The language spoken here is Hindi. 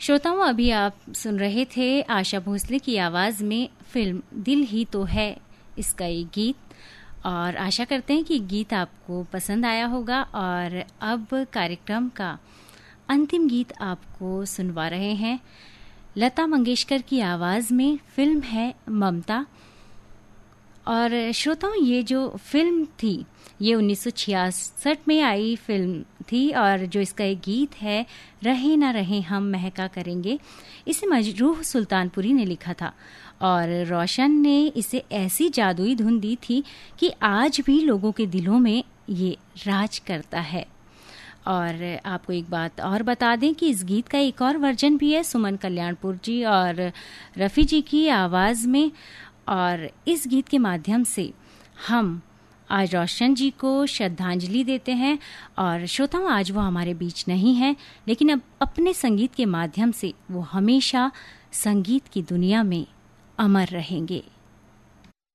श्रोताओं, अभी आप सुन रहे थे आशा भोसले की आवाज में फिल्म दिल ही तो है इसका एक गीत, और आशा करते हैं कि गीत आपको पसंद आया होगा। और अब कार्यक्रम का अंतिम गीत आपको सुनवा रहे हैं लता मंगेशकर की आवाज में। फिल्म है ममता। और श्रोताओं, ये जो फिल्म थी ये 1966 में आई फिल्म थी, और जो इसका एक गीत है रहे ना रहे हम महका करेंगे, इसे मजरूह सुल्तानपुरी ने लिखा था और रोशन ने इसे ऐसी जादुई धुन दी थी कि आज भी लोगों के दिलों में ये राज करता है। और आपको एक बात और बता दें कि इस गीत का एक और वर्जन भी है सुमन कल्याणपुर जी और रफ़ी जी की आवाज़ में। और इस गीत के माध्यम से हम आज रोशन जी को श्रद्धांजलि देते हैं। और श्रोताओं, आज वो हमारे बीच नहीं है, लेकिन अब अपने संगीत के माध्यम से वो हमेशा संगीत की दुनिया में अमर रहेंगे।